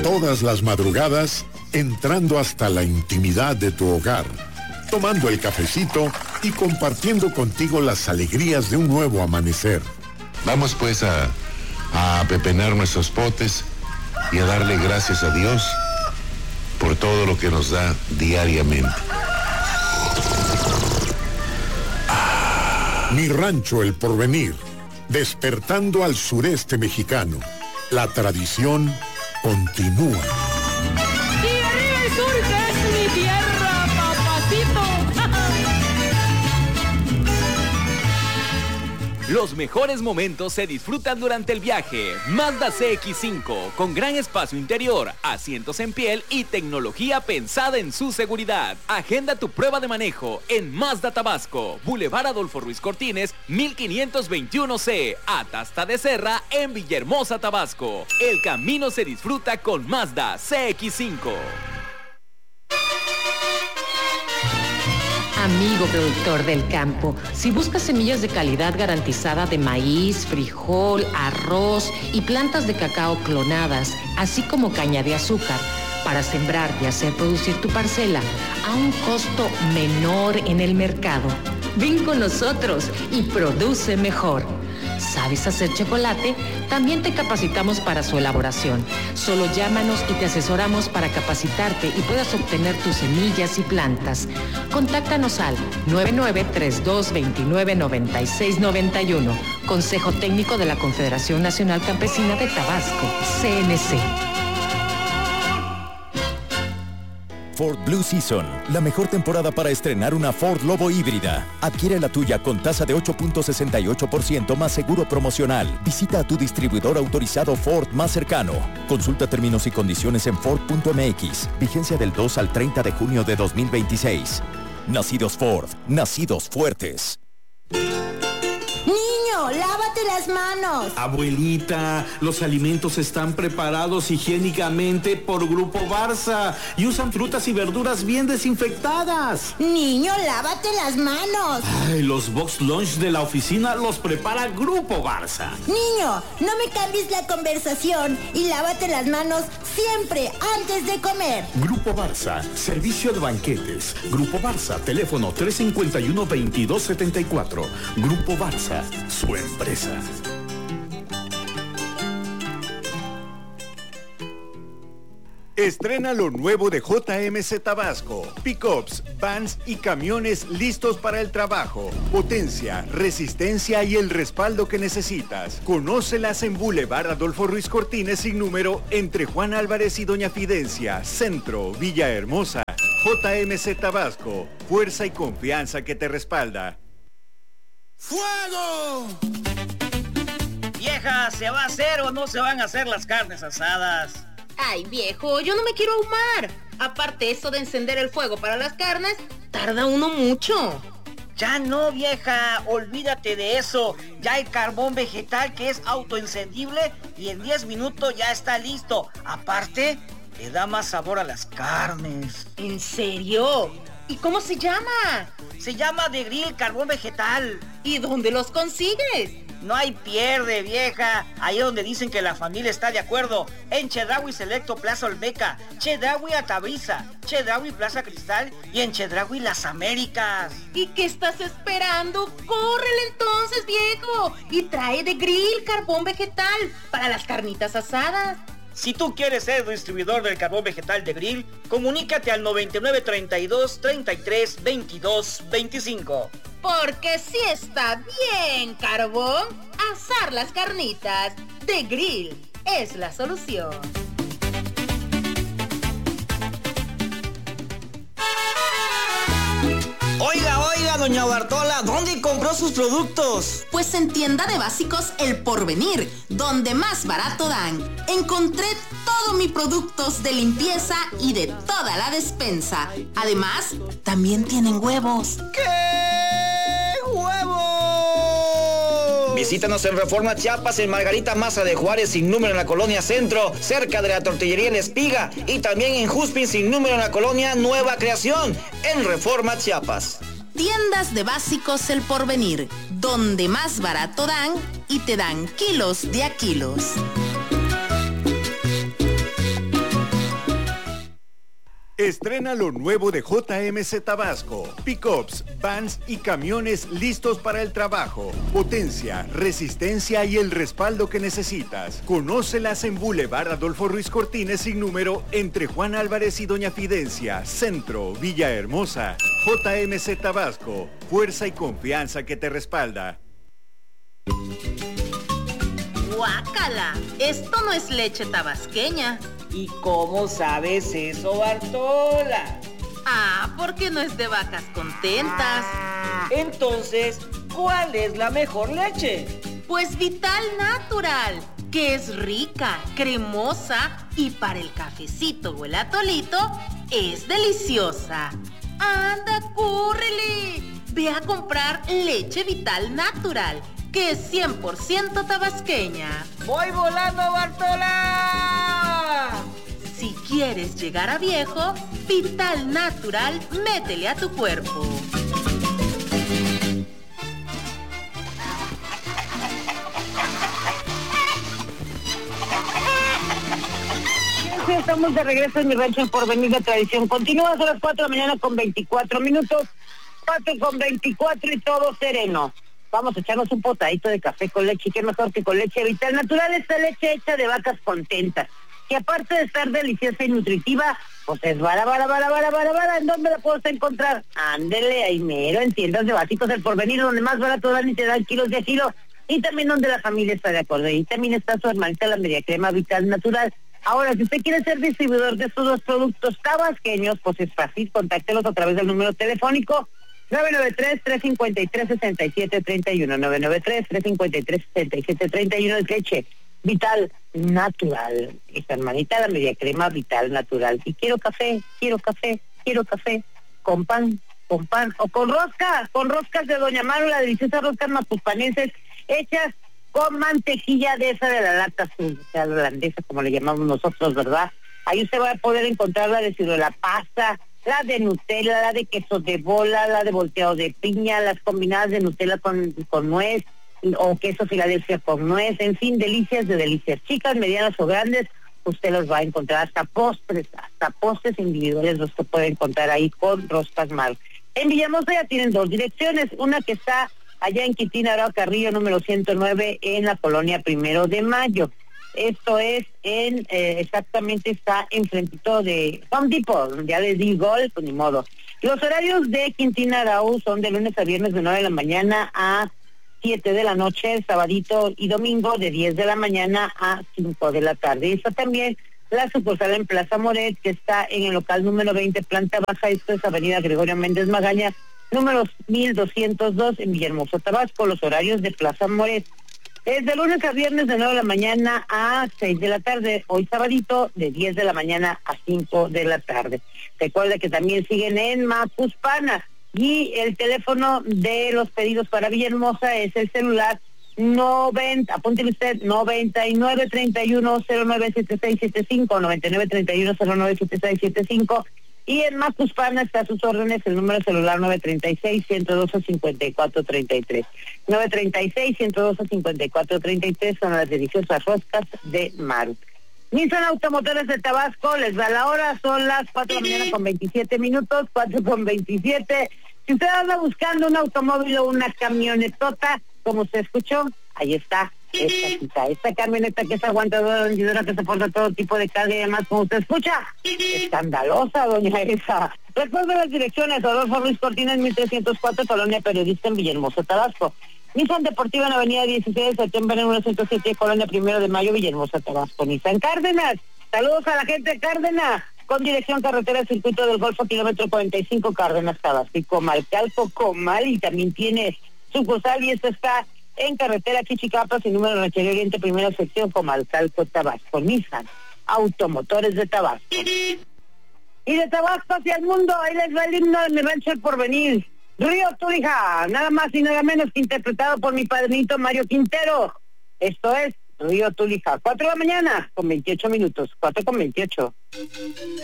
Todas las madrugadas, entrando hasta la intimidad de tu hogar, tomando el cafecito y compartiendo contigo las alegrías de un nuevo amanecer. Vamos pues a pepenar nuestros potes y a darle gracias a Dios por todo lo que nos da diariamente. Mi rancho El Porvenir, despertando al sureste mexicano. La tradición continúa. Y arriba el sur, que es mi tierra, papacito. Los mejores momentos se disfrutan durante el viaje. Mazda CX-5, con gran espacio interior, asientos en piel y tecnología pensada en su seguridad. Agenda tu prueba de manejo en Mazda Tabasco, Boulevard Adolfo Ruiz Cortines, 1521C, Atasta de Serra, en Villahermosa, Tabasco. El camino se disfruta con Mazda CX-5. Amigo productor del campo, si buscas semillas de calidad garantizada de maíz, frijol, arroz y plantas de cacao clonadas, así como caña de azúcar, para sembrar y hacer producir tu parcela a un costo menor en el mercado, ven con nosotros y produce mejor. ¿Sabes hacer chocolate? También te capacitamos para su elaboración. Solo llámanos y te asesoramos para capacitarte y puedas obtener tus semillas y plantas. Contáctanos al 9932299691. Consejo Técnico de la Confederación Nacional Campesina de Tabasco, CNC. Ford Blue Season, la mejor temporada para estrenar una Ford Lobo híbrida. Adquiere la tuya con tasa de 8.68% más seguro promocional. Visita a tu distribuidor autorizado Ford más cercano. Consulta términos y condiciones en Ford.mx. Vigencia del 2 al 30 de junio de 2026. Nacidos Ford, nacidos fuertes. Niño, lávate las manos. Abuelita, los alimentos están preparados higiénicamente por Grupo Barça y usan frutas y verduras bien desinfectadas. Niño, lávate las manos. Ay, los box lunch de la oficina los prepara Grupo Barça. Niño, no me cambies la conversación y lávate las manos siempre antes de comer. Grupo Barça, servicio de banquetes. Grupo Barça, teléfono 351-2274. Grupo Barça, su empresa. Estrena lo nuevo de JMC Tabasco. Pickups, vans y camiones listos para el trabajo. Potencia, resistencia y el respaldo que necesitas. Conócelas en Boulevard Adolfo Ruiz Cortines sin número entre Juan Álvarez y Doña Fidencia, Centro, Villahermosa. JMC Tabasco, fuerza y confianza que te respalda. ¡Fuego! Vieja, ¿se va a hacer o no se van a hacer las carnes asadas? Ay, viejo, yo no me quiero ahumar. Aparte, eso de encender el fuego para las carnes, tarda uno mucho. Ya no, vieja, olvídate de eso. Ya hay carbón vegetal que es autoencendible y en 10 minutos ya está listo. Aparte, le da más sabor a las carnes. ¿En serio? ¿Y cómo se llama? Se llama De Grill Carbón Vegetal. ¿Y dónde los consigues? No hay pierde, vieja. Ahí donde dicen que la familia está de acuerdo. En Chedraui Selecto Plaza Olmeca, Chedraui Altabrisa, Chedraui Plaza Cristal y en Chedraui Las Américas. ¿Y qué estás esperando? ¡Córrele entonces, viejo! Y trae De Grill Carbón Vegetal para las carnitas asadas. Si tú quieres ser distribuidor del carbón vegetal De Grill, comunícate al 9932 33 22 25. Porque si está bien carbón, asar las carnitas De Grill es la solución. Oiga, doña Bartola, ¿dónde compró sus productos? Pues en Tienda de Básicos El Porvenir, donde más barato dan. Encontré todos mis productos de limpieza y de toda la despensa. Además, también tienen huevos. ¿Qué? ¡Huevos! Visítanos en Reforma Chiapas, en Margarita Maza de Juárez, sin número en la Colonia Centro, cerca de la Tortillería La Espiga, y también en Juspin, sin número en la Colonia Nueva Creación, en Reforma Chiapas. Tiendas de Básicos El Porvenir, donde más barato dan y te dan kilos de a kilos. Estrena lo nuevo de JMC Tabasco. Pickups, vans y camiones listos para el trabajo. Potencia, resistencia y el respaldo que necesitas. Conócelas en Boulevard Adolfo Ruiz Cortines sin número entre Juan Álvarez y Doña Fidencia, Centro, Villahermosa. JMC Tabasco, fuerza y confianza que te respalda. ¡Guácala! Esto no es leche tabasqueña. ¿Y cómo sabes eso, Bartola? Ah, porque no es de vacas contentas. Entonces, ¿cuál es la mejor leche? Pues Vital Natural, que es rica, cremosa y para el cafecito o el atolito es deliciosa. ¡Anda, córrele! Ve a comprar leche Vital Natural, que es 100% tabasqueña. ¡Voy volando, Bartola! Si quieres llegar a viejo, Vital Natural, métele a tu cuerpo. Sí, estamos de regreso en mi rancho en Porvenir de Tradición. Continúa a las 4 de la mañana con 24 minutos, 4:24 y todo sereno. Vamos a echarnos un potadito de café con leche, y qué mejor que con leche Vital Natural, esta leche hecha de vacas contentas, que aparte de estar deliciosa y nutritiva, pues es vara. ¿En dónde la puedo encontrar? Ándele, ahí mero, en tiendas de básicos del Porvenir, donde más barato dan y te dan kilos de kilo, y también donde la familia está de acuerdo. Y también está su hermanita, la media crema Vital Natural. Ahora, si usted quiere ser distribuidor de estos dos productos tabasqueños, pues es fácil, contáctelos a través del número telefónico 993-353-6731, 993-353-6731, es leche Vital Natural. Esta hermanita, la media crema Vital Natural. Y quiero café, con pan, o con roscas de Doña Maru, la deliciosa roscas mapuspanenses, hechas con mantequilla de esa de la lata azul, o sea, holandesa, como le llamamos nosotros, ¿verdad? Ahí usted va a poder encontrar la de ciruela pasa, la de Nutella, la de queso de bola, la de volteado de piña, las combinadas de Nutella con nuez, o queso Filadelfia con nuez, en fin, delicias de delicias. Chicas, medianas o grandes, usted los va a encontrar, hasta postres individuales los que puede encontrar ahí con Roscas Maru. En Villahermosa ya tienen dos direcciones, una que está allá en Quintín Arao Carrillo, número 109, en la colonia 1 de Mayo. Esto es exactamente está enfrentito de Home Depot, ya les digo, pues ni modo. Los horarios de Quintín Arao son de lunes a viernes de 9 de la mañana a 7 de la noche, sabadito y domingo de 10 de la mañana a 5 de la tarde. Y está también la sucursal en Plaza Moret, que está en el local número 20, planta baja, esto es Avenida Gregorio Méndez Magaña, número 1202 en Villahermosa, Tabasco. Los horarios de Plaza Moret es de lunes a viernes de 9 de la mañana a 6 de la tarde, hoy sabadito de 10 de la mañana a 5 de la tarde. Recuerda que también siguen en Macuspana y el teléfono de los pedidos para Villahermosa es el celular apúntele usted, 9931097675, 9931097675. Y en Macuspana está a sus órdenes el número celular 936-112-5433. 936-112-5433 son las deliciosas roscas de Maru. Nissan Automotores de Tabasco, les da la hora, son las 4 de la mañana con 27 minutos, 4:27. Si usted anda buscando un automóvil o una camionetota, como usted escuchó, ahí está. Esta camioneta que es aguantadora, vendidora, que soporta todo tipo de carga y demás, como usted escucha, escandalosa, doña Esa. Recuerda las direcciones: Adolfo Ruiz Cortines, 1304, Colonia Periodista en Villahermosa, Tabasco. Nissan Deportiva en Avenida 16 de septiembre, en 107, Colonia 1 de Mayo, Villahermosa, Tabasco. Nissan Cárdenas, saludos a la gente de Cárdenas, con dirección carretera Circuito del Golfo, kilómetro 45, Cárdenas, Tabasco. Y Comalcalco, Comal, y también tiene sucursal, y esto está en carretera Chichicapas y número Ranchería Oriente, primera sección, Comalcalco, Tabasco. Nissan Automotores de Tabasco. Y de Tabasco hacia el mundo, ahí les va el himno de mi rancho El Porvenir. Río Tulija, nada más y nada menos que interpretado por mi padrinito Mario Quintero. Esto es Río Tulija, 4 de la mañana con 28 minutos, 4:28.